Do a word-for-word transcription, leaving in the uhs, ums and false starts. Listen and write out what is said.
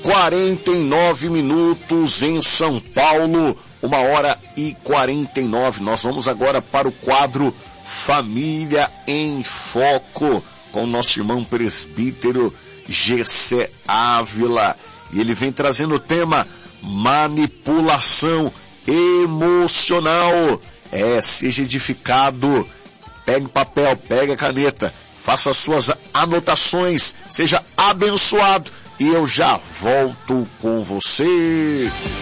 quarenta e nove minutos em São Paulo, uma hora e quarenta e nove. Nós vamos agora para o quadro Família em Foco, com o nosso irmão presbítero Gessé Ávila. E ele vem trazendo o tema manipulação emocional. É, seja edificado, pegue papel, pegue a caneta, faça suas anotações, seja abençoado. E eu já volto com você.